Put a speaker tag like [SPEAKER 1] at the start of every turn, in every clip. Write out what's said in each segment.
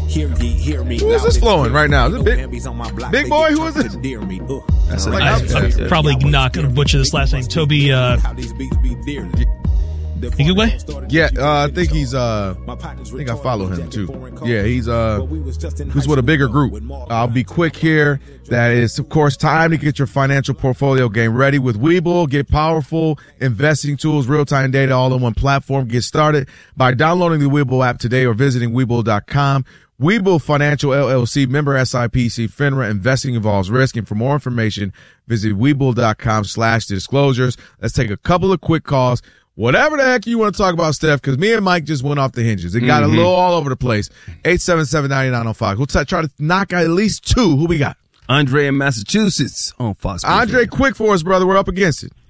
[SPEAKER 1] Who is this flowing right now? Is it Big Boy? Who is this?
[SPEAKER 2] I'm probably not going to butcher this last name. Toby Igwe?
[SPEAKER 1] Yeah, I think he's I think I follow him too. Yeah, he's with a bigger group. I'll be quick here. That is, of course, time to get your financial portfolio game ready with Webull. Get powerful investing tools, real-time data, all in one platform. Get started by downloading the Webull app today or visiting Webull.com. Webull Financial LLC, member SIPC, FINRA. Investing involves risk. And for more information, visit Webull.com/disclosures. Let's take a couple of quick calls. Whatever the heck you want to talk about, Steph, because me and Mike just went off the hinges. It got a little all over the place. 877-9905. We'll try to knock out at least two. Who we got?
[SPEAKER 3] Andre in Massachusetts on Fox.
[SPEAKER 1] Andre, quick for us, brother. We're up against it.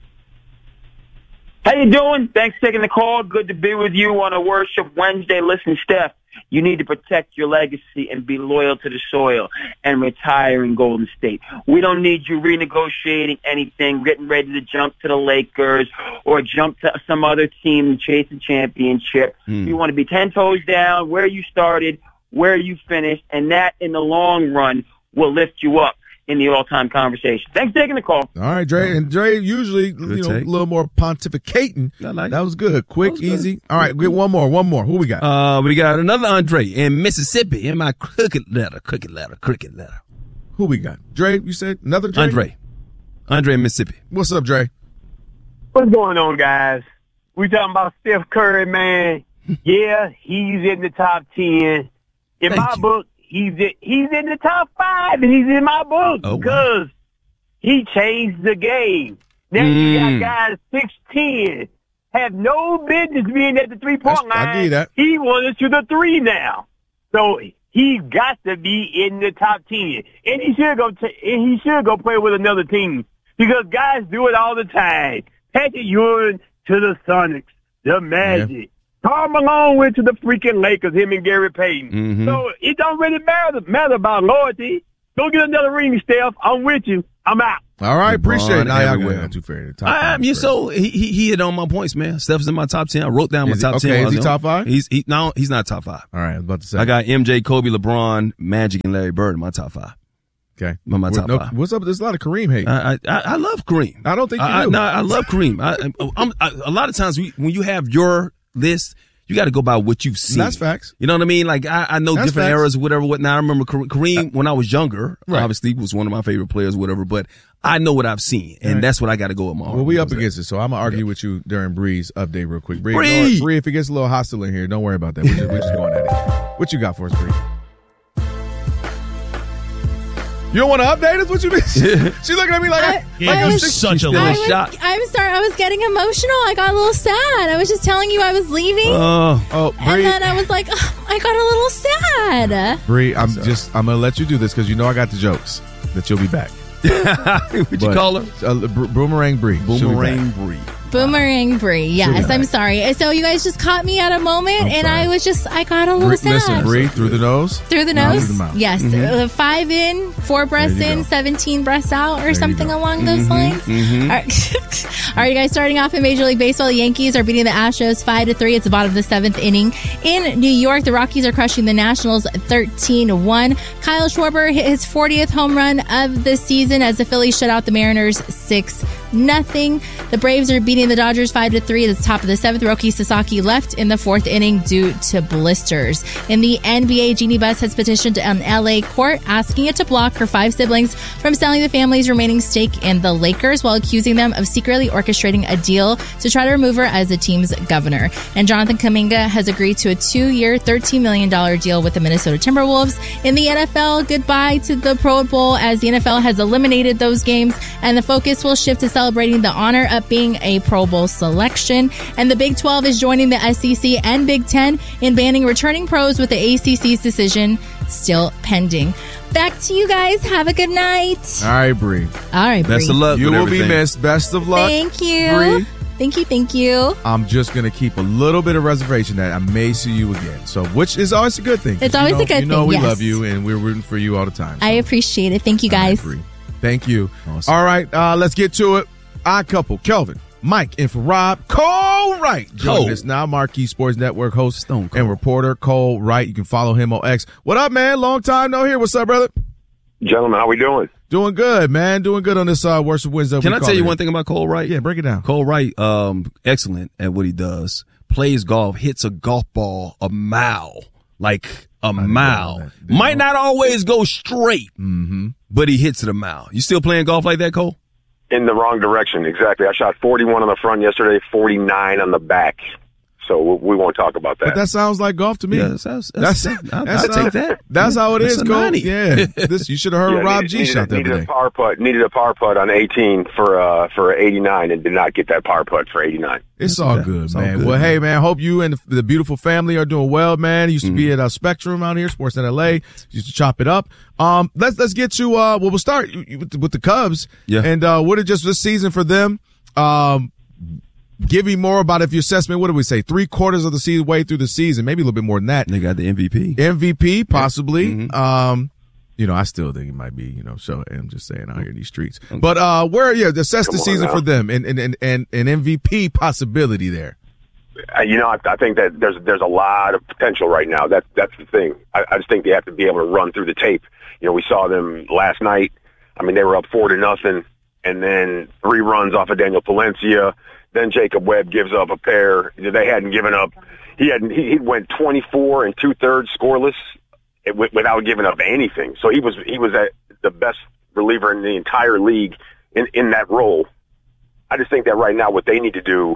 [SPEAKER 4] How you doing? Thanks for taking the call. Good to be with you on a Worship Wednesday. Listen, Steph, you need to protect your legacy and be loyal to the soil and retire in Golden State. We don't need you renegotiating anything, getting ready to jump to the Lakers or jump to some other team and chase a championship. You want to be 10 toes down, where you started, where you finished, and that in the long run will lift you up in the all-time conversation. Thanks for taking the call.
[SPEAKER 1] All right, Dre. And Dre usually, a little more pontificating. That was good. Quick, easy. All right, get one more. Who we got?
[SPEAKER 3] We got another Andre in Mississippi in my cricket letter.
[SPEAKER 1] Who we got? Dre, you said another Dre?
[SPEAKER 3] Andre in Mississippi.
[SPEAKER 1] What's up, Dre?
[SPEAKER 5] What's going on, guys? We talking about Steph Curry, man. Yeah, he's in the top 10. In my book, he's in the top 5, and he's in my book because he changed the game. Now you got guys 6'10", have no business being at the 3-point line.
[SPEAKER 1] I give you that.
[SPEAKER 5] He wanted to the 3 now, so he got to be in the top 10, and he should go play with another team because guys do it all the time. Patrick Ewing to the Sonics, the Magic. Yeah. Karl Malone went to the freaking Lakers, him and Gary Payton. So it don't really matter about loyalty. Go get another ring, Steph. I'm with you. I'm out.
[SPEAKER 1] All right, appreciate it. Not too fair.
[SPEAKER 3] He hit on my points, man. Steph's in my top 10. I wrote down my top 10.
[SPEAKER 1] Is he top 5?
[SPEAKER 3] He's not top 5.
[SPEAKER 1] All right, I was about to say.
[SPEAKER 3] I got MJ, Kobe, LeBron, Magic, and Larry Bird in my top 5.
[SPEAKER 1] Okay.
[SPEAKER 3] My top 5.
[SPEAKER 1] What's up? There's a lot of Kareem hate.
[SPEAKER 3] I love Kareem.
[SPEAKER 1] I don't think you do.
[SPEAKER 3] No, I love Kareem. A lot of times when you have your list, you got to go by what you've seen.
[SPEAKER 1] That's facts.
[SPEAKER 3] You know what I mean? Like, I know that's different eras or whatever, whatnot. I remember Kareem when I was younger, obviously was one of my favorite players, whatever, but I know what I've seen, and that's what I got to go with my
[SPEAKER 1] Well, we up against it, so I'm going to argue with you during Bree's update real quick. Bree, if it gets a little hostile in here, don't worry about that. We're just going at it. What you got for us, Bree? You don't want to update us? What you mean? She's looking at me like
[SPEAKER 2] you're such a little shot.
[SPEAKER 6] I'm sorry. I was getting emotional. I got a little sad. I was just telling you I was leaving.
[SPEAKER 1] Bree.
[SPEAKER 6] And then I was like, I got a little sad.
[SPEAKER 1] Bree, I'm going to let you do this because you know I got the jokes that you'll be back.
[SPEAKER 3] What'd you call her?
[SPEAKER 1] Boomerang Bree.
[SPEAKER 3] Boomerang Bree.
[SPEAKER 6] Boomerang Bree. Yes, I'm sorry. So you guys just caught me at a moment, and I got a little sad.
[SPEAKER 1] Listen, Bree, through the nose?
[SPEAKER 6] Through the nose?
[SPEAKER 1] Through the mouth.
[SPEAKER 6] Yes. 5 in, 4 breaths in, 17 breaths out, or something along those lines. All right, you guys, starting off in Major League Baseball, the Yankees are beating the Astros 5-3. It's the bottom of the 7th inning. In New York, the Rockies are crushing the Nationals 13-1. Kyle Schwarber hit his 40th home run of the season as the Phillies shut out the Mariners 6-0. The Braves are beating the Dodgers 5-3 at the top of the 7th. Roki Sasaki left in the 4th inning due to blisters. In the NBA, Jeannie Buss has petitioned an LA court asking it to block her 5 siblings from selling the family's remaining stake in the Lakers while accusing them of secretly orchestrating a deal to try to remove her as the team's governor. And Jonathan Kuminga has agreed to a 2-year, $13 million deal with the Minnesota Timberwolves. In the NFL, goodbye to the Pro Bowl as the NFL has eliminated those games, and the focus will shift to celebrating the honor of being a Pro Bowl selection. And the Big 12 is joining the SEC and Big 10 in banning returning pros, with the ACC's decision still pending. Back to you guys. Have a good night.
[SPEAKER 1] All right, Bree.
[SPEAKER 3] Best of luck.
[SPEAKER 1] You will be missed. Best of luck.
[SPEAKER 6] Thank you.
[SPEAKER 1] Bree.
[SPEAKER 6] Thank you.
[SPEAKER 1] I'm just going to keep a little bit of reservation that I may see you again. So, which is always a good thing.
[SPEAKER 6] It's always a good thing.
[SPEAKER 1] You know we love you, and we're rooting for you all the time. So.
[SPEAKER 6] I appreciate it. Thank you, guys.
[SPEAKER 1] All right, Bree. Thank you.
[SPEAKER 3] Awesome.
[SPEAKER 1] All right, let's get to it. Odd couple. Kelvin, Mike in for Rob. Cole Wright joining us now, Marquee Sports Network host and reporter Cole Wright. You can follow him on X. What up, man? Long time no here. What's up, brother?
[SPEAKER 7] Gentlemen, how we doing?
[SPEAKER 1] Doing good, man. Doing good on this Worship Wednesday.
[SPEAKER 3] Can I tell you one thing about Cole Wright?
[SPEAKER 1] Yeah, break it down.
[SPEAKER 3] Cole Wright, excellent at what he does. Plays golf, hits a golf ball a mile. Like a mile. Might not always go straight, but he hits it a mile. You still playing golf like that, Cole?
[SPEAKER 7] In the wrong direction, exactly. I shot 41 on the front yesterday, 49 on the back. So we won't talk about that.
[SPEAKER 1] But that sounds like golf to me.
[SPEAKER 3] Yeah, I'll take that.
[SPEAKER 1] That's how it is, Cole.
[SPEAKER 3] 90.
[SPEAKER 1] Yeah, you should have heard Rob G shot that today.
[SPEAKER 7] Needed a par putt on 18 for 89 and did not get that par putt for 89.
[SPEAKER 1] It's all good, man. Well, hey, man, hope you and the beautiful family are doing well, man. Used to be at Spectrum out here, Sportsnet LA. Used to chop it up. Let's get to we'll start with the Cubs.
[SPEAKER 3] Yeah.
[SPEAKER 1] And what is just this season for them? Give me more about your assessment. What do we say? 3/4 of the season, way through the season, maybe a little bit more than that.
[SPEAKER 3] They got the MVP.
[SPEAKER 1] MVP, possibly. I still think it might be, so I'm just saying out here in these streets. Okay. But assess the season for them and MVP possibility there.
[SPEAKER 7] I think that there's a lot of potential right now. That's the thing. I just think they have to be able to run through the tape. We saw them last night. I mean, they were up 4-0, and then 3 runs off of Daniel Palencia. Then Jacob Webb gives up a pair. They hadn't given up. He went 24 2/3 scoreless without giving up anything. So he was the best reliever in the entire league in that role. I just think that right now what they need to do,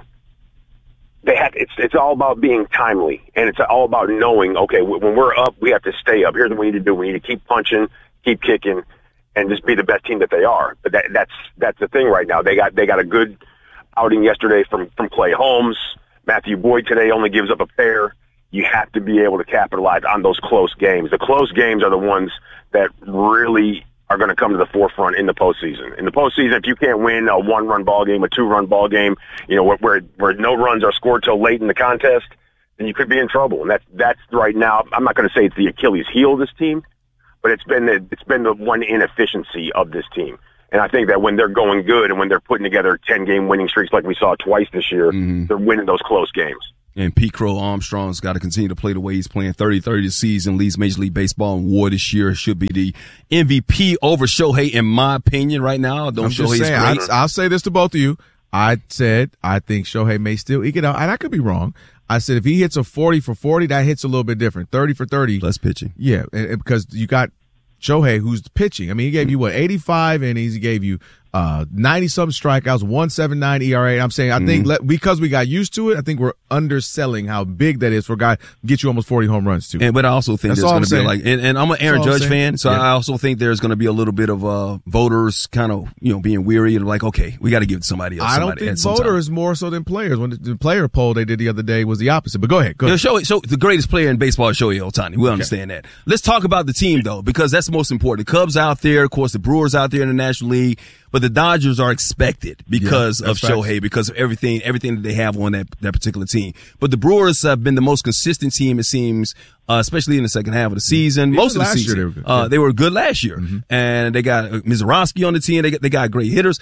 [SPEAKER 7] it's all about being timely, and it's all about knowing, okay, when we're up, we have to stay up. Here's what we need to do. We need to keep punching, keep kicking, and just be the best team that they are. But that's the thing right now. They got a good outing yesterday from Clay Holmes. Matthew Boyd today only gives up a pair. You have to be able to capitalize on those close games. The close games are the ones that really are going to come to the forefront in the postseason. In the postseason, if you can't win a 1-run ball game, a 2-run ball game, where no runs are scored till late in the contest, then you could be in trouble. And that's right now. I'm not going to say it's the Achilles heel of this team, but it's been the one inefficiency of this team. And I think that when they're going good and when they're putting together 10-game winning streaks like we saw twice this year, they're winning those close games.
[SPEAKER 3] And Pete Crow Armstrong's got to continue to play the way he's playing. 30-30 this season, leads Major League Baseball in WAR this year. Should be the MVP over Shohei, in my opinion, right now. Shohei's great.
[SPEAKER 1] I'll say this to both of you. I said I think Shohei may still eke it out, and I could be wrong. I said if he hits a 40 for 40, that hits a little bit different. 30 for 30.
[SPEAKER 3] Less pitching.
[SPEAKER 1] Yeah, and because you got Shohei, who's pitching. I mean, he gave you 85 innings. He gave you 90-something strikeouts, 1.79 ERA. I'm saying, I think because we got used to it, I think we're underselling how big that is for a guy to get you almost 40 home runs too.
[SPEAKER 3] But I also think there's going to be and I'm an Aaron Judge fan, so I also think there's going to be a little bit of voters kind of being weary and like, okay, we got to give it to somebody else.
[SPEAKER 1] I don't think voters more so than players. When the player poll they did the other day was the opposite. But go ahead.
[SPEAKER 3] The greatest player in baseball is Shohei Ohtani. We understand that. Let's talk about the team though, because that's the most important. The Cubs out there, of course, the Brewers out there in the National League. But the Dodgers are expected because of Shohei, because of everything that they have on that particular team. But the Brewers have been the most consistent team, it seems, especially in the second half of the season. Most of the season.
[SPEAKER 1] Year they were good.
[SPEAKER 3] They were good last year. And they got Mizorowski on the team. They got great hitters.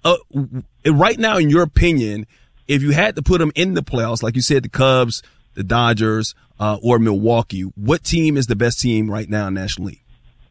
[SPEAKER 3] Right now, in your opinion, if you had to put them in the playoffs, like you said, the Cubs, the Dodgers, or Milwaukee, what team is the best team right now in the National League?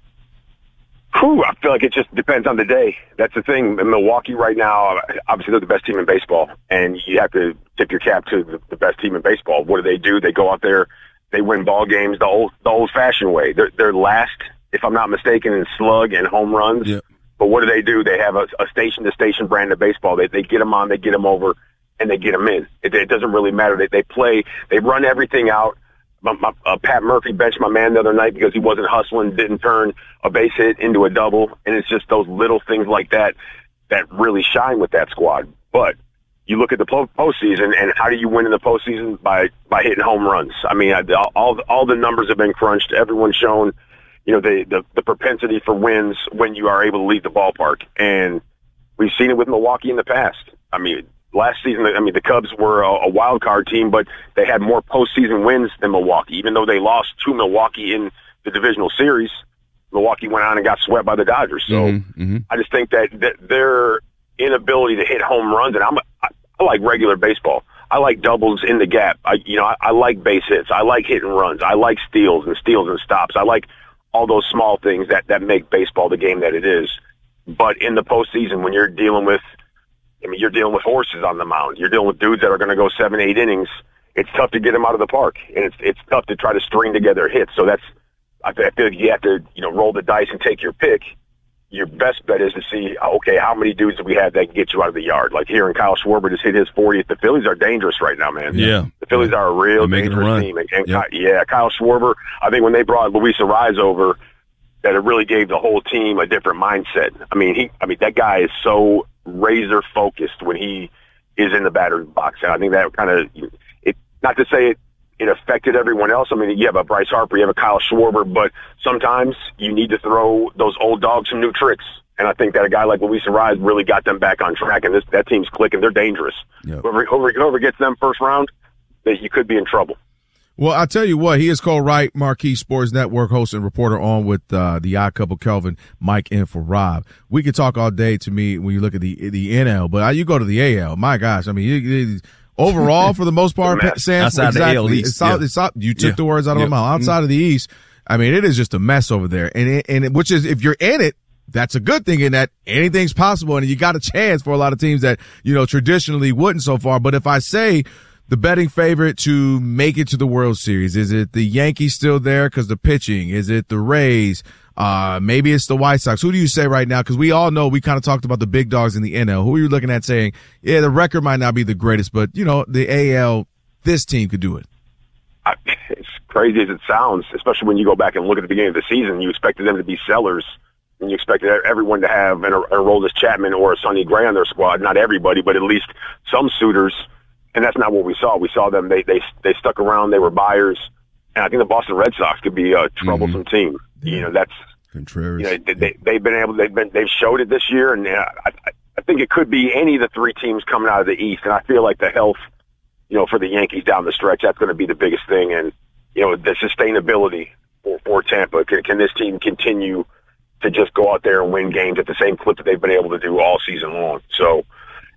[SPEAKER 7] I feel like it just depends on the day. That's the thing. In Milwaukee right now, obviously they're the best team in baseball, and you have to tip your cap to the best team in baseball. What do? They go out there, they win ball games the old-fashioned way. They're last, if I'm not mistaken, in slug and home runs.
[SPEAKER 3] Yeah.
[SPEAKER 7] But what do? They have a station-to-station brand of baseball. They get them on, they get them over, and they get them in. It doesn't really matter. They play. They run everything out. Pat Murphy benched my man the other night because he wasn't hustling, didn't turn a base hit into a double, and it's just those little things like that really shine with that squad. But you look at the postseason, and how do you win in the postseason? By hitting home runs. I mean, all the numbers have been crunched. Everyone's shown, the propensity for wins when you are able to leave the ballpark, and we've seen it with Milwaukee in the past. I mean, last season, the Cubs were a wild card team, but they had more postseason wins than Milwaukee. Even though they lost to Milwaukee in the divisional series, Milwaukee went on and got swept by the Dodgers. So I just think that their inability to hit home runs, and I like regular baseball. I like doubles in the gap. I like base hits. I like hit and runs. I like steals and stops. I like all those small things that make baseball the game that it is. But in the postseason, when you're dealing with horses on the mound. You're dealing with dudes that are going to go 7-8 innings. It's tough to get them out of the park, and it's tough to try to string together hits. So I feel like you have to roll the dice and take your pick. Your best bet is to see, okay, how many dudes do we have that can get you out of the yard? Like here, and Kyle Schwarber just hit his 40th. The Phillies are dangerous right now, man.
[SPEAKER 3] Yeah.
[SPEAKER 7] The Phillies are a real dangerous team. And Kyle Schwarber, I think when they brought Luis Arraez over, that it really gave the whole team a different mindset. I mean, that guy is so razor focused when he is in the batter's box. And I think that kind of, not to say it affected everyone else. I mean, you have a Bryce Harper, you have a Kyle Schwarber, but sometimes you need to throw those old dogs some new tricks. And I think that a guy like Luis Arraez really got them back on track, and that team's clicking. They're dangerous. Yep. Whoever gets them first round, you could be in trouble.
[SPEAKER 1] Well, I'll tell you what, he is Cole Wright, Marquee Sports Network host and reporter, on with the odd couple, Kelvin, Mike in for Rob. We could talk all day to me when you look at the NL, but you go to the AL. My gosh, I mean, overall, for the most part, Sam,
[SPEAKER 3] outside
[SPEAKER 1] exactly.
[SPEAKER 3] the AL East,
[SPEAKER 1] you took the words out of my mouth. Outside of the East, I mean, it is just a mess over there. And which is, if you're in it, that's a good thing in that anything's possible, and you got a chance for a lot of teams that, traditionally wouldn't so far. But if I say the betting favorite to make it to the World Series, is it the Yankees still there because the pitching? Is it the Rays? Maybe it's the White Sox. Who do you say right now? Because we all know, we kind of talked about the big dogs in the NL. Who are you looking at saying, yeah, the record might not be the greatest, but, the AL, this team could do it?
[SPEAKER 7] It's crazy as it sounds, especially when you go back and look at the beginning of the season. You expected them to be sellers, and you expected everyone to have an Aroldis Chapman or a Sonny Gray on their squad. Not everybody, but at least some suitors. And that's not what we saw. We saw them. They stuck around. They were buyers. And I think the Boston Red Sox could be a troublesome team. That's
[SPEAKER 3] Contreras.
[SPEAKER 7] They've showed it this year, and I think it could be any of the three teams coming out of the East. And I feel like the health, for the Yankees down the stretch, that's going to be the biggest thing. And the sustainability for Tampa. Can this team continue to just go out there and win games at the same clip that they've been able to do all season long? So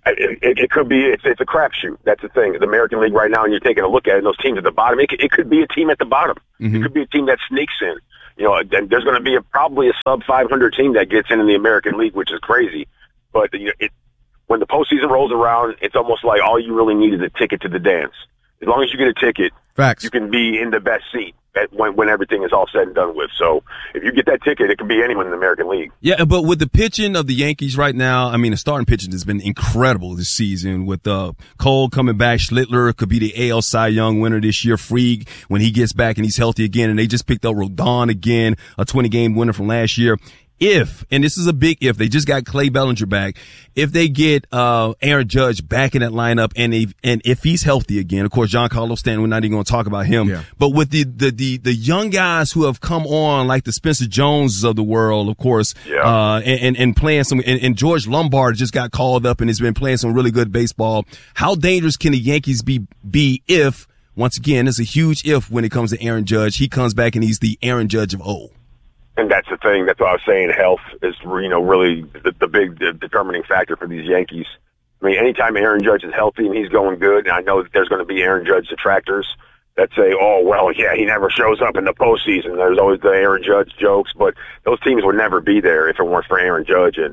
[SPEAKER 7] it could be, it's a crapshoot. That's the thing. The American League right now, and you're taking a look at it, and those teams at the bottom, it could be a team at the bottom. Mm-hmm. It could be a team that sneaks in. And there's going to be probably a sub 500 team that gets in the American League, which is crazy. But when the postseason rolls around, it's almost like all you really need is a ticket to the dance. As long as you get a ticket,
[SPEAKER 1] Facts.
[SPEAKER 7] You can be in the best seat when everything is all said and done with. So if you get that ticket, it can be anyone in the American League.
[SPEAKER 3] Yeah, but with the pitching of the Yankees right now, I mean, the starting pitching has been incredible this season with Cole coming back. Schlittler could be the AL Cy Young winner this year. Fried, when he gets back and he's healthy again, and they just picked up Rodon again, a 20-game winner from last year. If, and this is a big if, they just got Clay Bellinger back. If they get Aaron Judge back in that lineup, and if he's healthy again, of course, Giancarlo Stanton, we're not even going to talk about him. Yeah. But with the young guys who have come on, like the Spencer Joneses of the world, of course, and playing some, and George Lombard just got called up and has been playing some really good baseball. How dangerous can the Yankees be if, once again, it's a huge if when it comes to Aaron Judge, he comes back and he's the Aaron Judge of old?
[SPEAKER 7] And that's the thing. That's what I was saying. Health is, really the big determining factor for these Yankees. I mean, anytime Aaron Judge is healthy and he's going good, and I know that there's going to be Aaron Judge detractors that say, oh, well, yeah, he never shows up in the postseason. There's always the Aaron Judge jokes, but those teams would never be there if it weren't for Aaron Judge. And,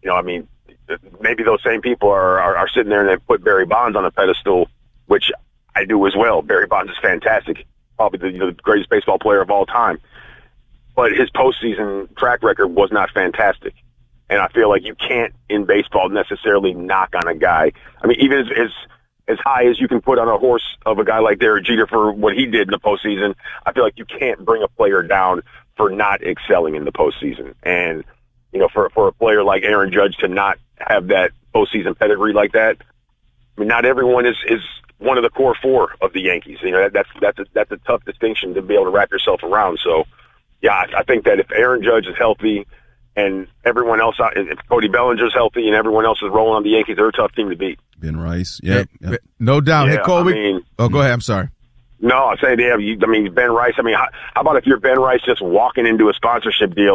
[SPEAKER 7] maybe those same people are sitting there and they put Barry Bonds on a pedestal, which I do as well. Barry Bonds is fantastic, probably the greatest baseball player of all time. But his postseason track record was not fantastic. And I feel like you can't, in baseball, necessarily knock on a guy. I mean, even as high as you can put on a horse of a guy like Derek Jeter for what he did in the postseason, I feel like you can't bring a player down for not excelling in the postseason. And, for a player like Aaron Judge to not have that postseason pedigree like that, I mean, not everyone is one of the core four of the Yankees. That's a tough distinction to be able to wrap yourself around. So, yeah, I think that if Aaron Judge is healthy and everyone else, if Cody Bellinger's healthy and everyone else is rolling on the Yankees, they're a tough team to beat.
[SPEAKER 3] Ben Rice, yeah.
[SPEAKER 1] No doubt.
[SPEAKER 7] Yeah,
[SPEAKER 1] hey, Cole, go ahead. I'm sorry.
[SPEAKER 7] No, I say Ben Rice. I mean, how about if you're Ben Rice just walking into a sponsorship deal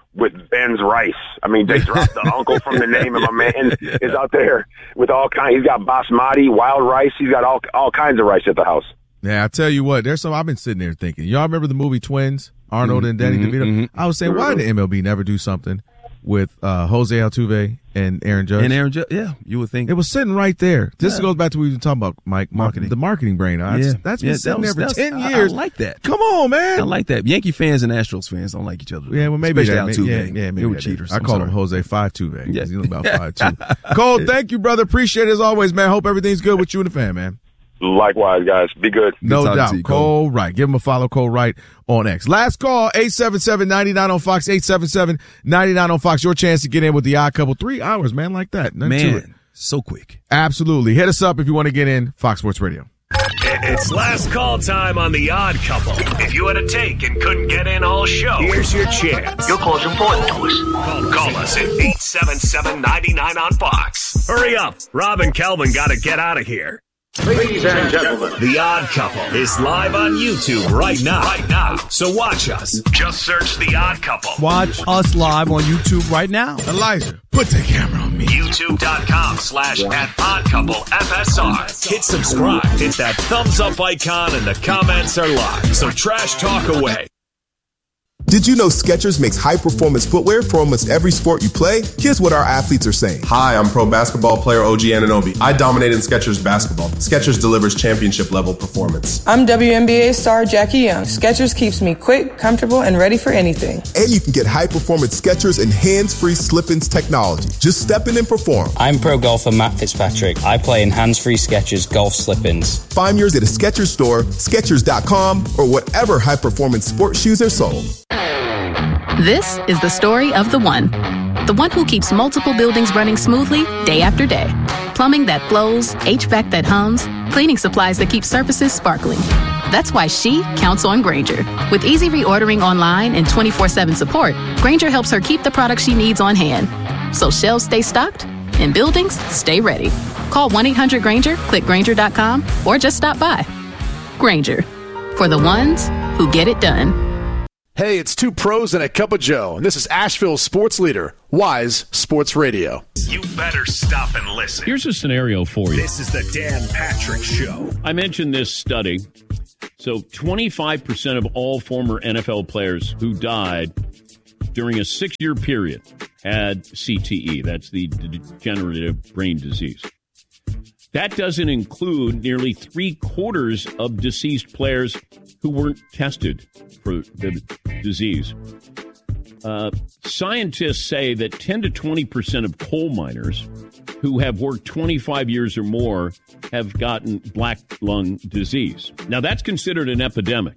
[SPEAKER 7] with Ben's Rice. I mean, they dropped the uncle from the name, and my man is out there with all kinds. He's got basmati, wild rice. He's got all kinds of rice at the house.
[SPEAKER 1] Yeah, I tell you what, there's some I've been sitting there thinking. Y'all remember the movie Twins? Arnold and Danny DeVito? I was saying, why did MLB never do something with Jose Altuve and Aaron Judge?
[SPEAKER 3] And Aaron Judge, yeah, you would think.
[SPEAKER 1] It was sitting right there. This goes back to what we were talking about, Mike, the marketing brain. That's been sitting there for 10 years.
[SPEAKER 3] I like that.
[SPEAKER 1] Come on, man.
[SPEAKER 3] I like that. Yankee fans and Astros fans don't like each other.
[SPEAKER 1] Yeah, well, maybe
[SPEAKER 3] Especially
[SPEAKER 1] Altuve.
[SPEAKER 3] They were cheaters.
[SPEAKER 1] I call him Jose 5'2", because he's about 5'2". Cole, thank you, brother. Appreciate it as always, man. Hope everything's good with you and the fan, man.
[SPEAKER 7] Likewise, guys. Be good.
[SPEAKER 1] No doubt. Cole Wright. Give him a follow, Cole Wright on X. Last call, 877-99 on Fox, 877-99 on Fox. Your chance to get in with the Odd Couple. 3 hours, man, like that.
[SPEAKER 3] Man, so quick.
[SPEAKER 1] Absolutely. Hit us up if you want to get in. Fox Sports Radio.
[SPEAKER 8] It's last call time on The Odd Couple. If you had a take and couldn't get in all show, here's your chance. Your call's important to us. Call us at 877-99 on Fox. Hurry up. Rob and Kelvin got to get out of here. Ladies and gentlemen, The Odd Couple is live on YouTube right now. So watch us. Just search The Odd Couple.
[SPEAKER 9] Watch us live on YouTube right now.
[SPEAKER 1] Elijah, put the camera on me.
[SPEAKER 8] YouTube.com/@oddcouplefsr. Hit subscribe. Hit that thumbs up icon and the comments are live. So trash talk away.
[SPEAKER 10] Did you know Skechers makes high-performance footwear for almost every sport you play? Here's what our athletes are saying.
[SPEAKER 11] Hi, I'm pro basketball player OG Anunoby. I dominate in Skechers basketball. Skechers delivers championship-level performance.
[SPEAKER 12] I'm WNBA star Jackie Young. Skechers keeps me quick, comfortable, and ready for anything.
[SPEAKER 10] And you can get high-performance Skechers and hands-free slip-ins technology. Just step in and perform.
[SPEAKER 13] I'm pro golfer Matt Fitzpatrick. I play in hands-free Skechers golf slip-ins.
[SPEAKER 10] Find yours at a Skechers store, Skechers.com, or whatever high-performance sports shoes are sold.
[SPEAKER 14] This is the story of the one who keeps multiple buildings running smoothly day after day. Plumbing that flows, HVAC that hums, cleaning supplies that keep surfaces sparkling. That's why she counts on Grainger. With easy reordering online and 24/7 support, Grainger helps her keep the products she needs on hand. So shelves stay stocked and buildings stay ready. Call 1-800-GRAINGER, click Grainger.com, or just stop by. Grainger, for the ones who get it done.
[SPEAKER 15] Hey, it's two pros and a cup of Joe, and this is Asheville's sports leader, Wise Sports Radio.
[SPEAKER 8] You better stop and listen.
[SPEAKER 16] Here's a scenario for you.
[SPEAKER 8] This is the Dan Patrick Show.
[SPEAKER 16] I mentioned this study. So 25% of all former NFL players who died during a 6-year period had CTE. That's the degenerative brain disease. That doesn't include nearly 3/4 of deceased players who weren't tested for the disease. Scientists say that 10 to 20% of coal miners who have worked 25 years or more have gotten black lung disease. Now, that's considered an epidemic.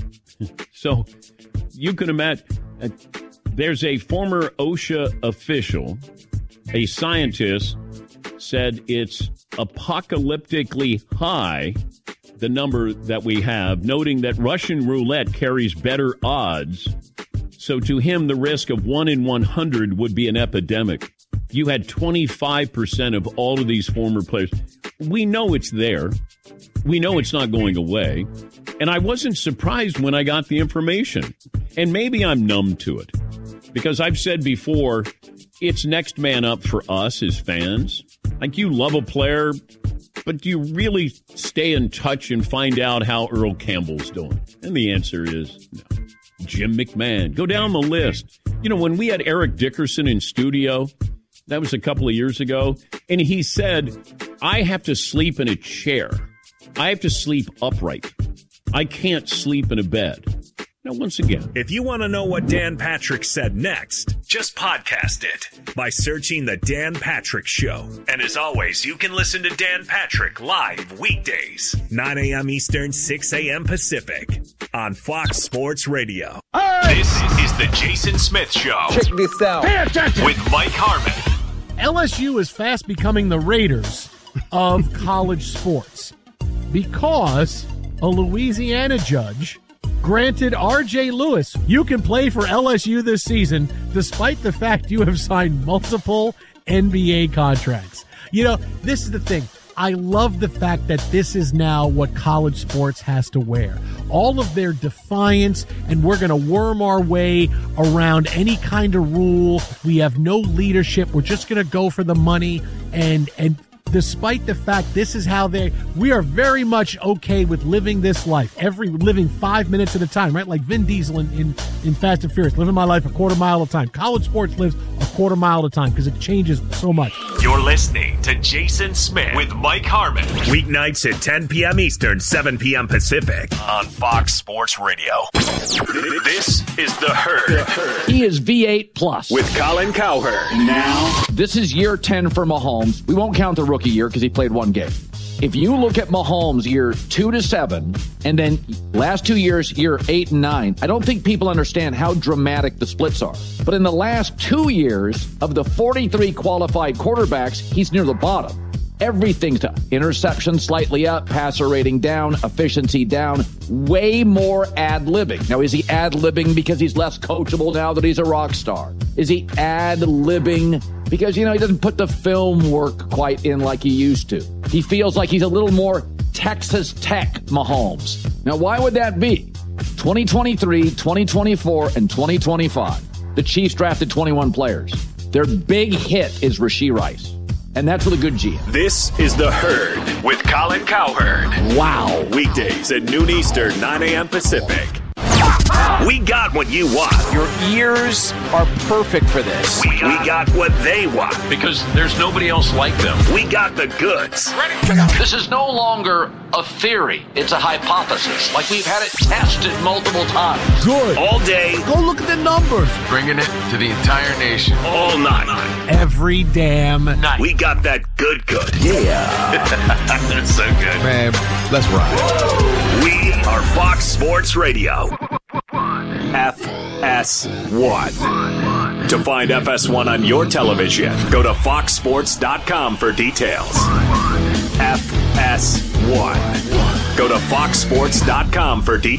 [SPEAKER 16] So you can imagine there's a former OSHA official, a scientist, said it's apocalyptically high, the number that we have, noting that Russian roulette carries better odds. So to him, the risk of 1 in 100 would be an epidemic. You had 25% of all of these former players. We know it's there. We know it's not going away. And I wasn't surprised when I got the information. And maybe I'm numb to it. Because I've said before, it's next man up for us as fans. Like, you love a player, but do you really stay in touch and find out how Earl Campbell's doing? And the answer is no. Jim McMahon. Go down the list. You know, when we had Eric Dickerson in studio, that was a couple of years ago, and he said, I have to sleep in a chair. I have to sleep upright. I can't sleep in a bed. Now, once again,
[SPEAKER 8] if you want to know what Dan Patrick said next, just podcast it by searching The Dan Patrick Show. And as always, you can listen to Dan Patrick live weekdays, 9 a.m. Eastern, 6 a.m. Pacific on Fox Sports Radio. This is The Jason Smith Show.
[SPEAKER 17] Check this out.
[SPEAKER 8] Pay attention. With Mike Harmon.
[SPEAKER 17] LSU is fast becoming the Raiders of college sports because a Louisiana judge granted R.J. Lewis, you can play for LSU this season despite the fact you have signed multiple NBA contracts. You know, this is the thing. I love the fact that this is now what college sports has to wear. All of their defiance, and we're going to worm our way around any kind of rule. We have no leadership. We're just going to go for the money. And despite the fact this is how we are very much okay with living this life, living 5 minutes at a time, right? Like Vin Diesel in Fast and Furious, living my life a quarter mile at a time. College sports lives a quarter mile at a time because it changes so much.
[SPEAKER 8] You're listening to Jason Smith with Mike Harmon. Weeknights at 10 p.m. Eastern, 7 p.m. Pacific on Fox Sports Radio. This is The Herd.
[SPEAKER 18] He is V8 plus.
[SPEAKER 8] With Colin Cowherd.
[SPEAKER 18] Now, this is year 10 for Mahomes. We won't count the rookie year because he played one game. If you look at Mahomes year 2 to 7, and then last 2 years, year 8 and 9, I don't think people understand how dramatic the splits are. But in the last 2 years of the 43 qualified quarterbacks, he's near the bottom. Everything's to interception slightly up, passer rating down, efficiency down, way more ad-libbing. Now, is he ad-libbing because he's less coachable now that he's a rock star? Is he ad-libbing because, he doesn't put the film work quite in like he used to? He feels like he's a little more Texas Tech Mahomes. Now, why would that be? 2023, 2024, and 2025. The Chiefs drafted 21 players. Their big hit is Rashee Rice. And that's with a good GM.
[SPEAKER 8] This is The Herd with Colin Cowherd.
[SPEAKER 18] Wow.
[SPEAKER 8] Weekdays at noon Eastern, 9 a.m. Pacific. We got what you want.
[SPEAKER 19] Your ears are perfect for this.
[SPEAKER 8] We got what they want.
[SPEAKER 16] Because there's nobody else like them.
[SPEAKER 8] We got the goods.
[SPEAKER 19] This is no longer a theory. It's a hypothesis. Like we've had it tested multiple times.
[SPEAKER 8] Good. All day.
[SPEAKER 17] Go look at the numbers.
[SPEAKER 19] Bringing it to the entire nation.
[SPEAKER 8] All night.
[SPEAKER 17] Every damn night.
[SPEAKER 8] We got that good.
[SPEAKER 19] Yeah.
[SPEAKER 8] That's so good.
[SPEAKER 1] Man, let's ride.
[SPEAKER 8] We are Fox Sports Radio. FS1. To find FS1 on your television, go to foxsports.com for details. FS1. Go to foxsports.com for details.